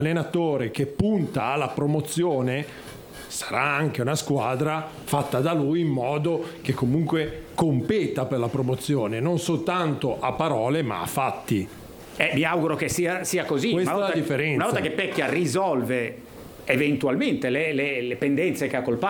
allenatore che punta alla promozione sarà anche una squadra fatta da lui in modo che comunque competa per la promozione, non soltanto a parole ma a fatti. Mi auguro che sia così. Questa è la differenza. Una volta che Pecchia risolve eventualmente le pendenze che ha col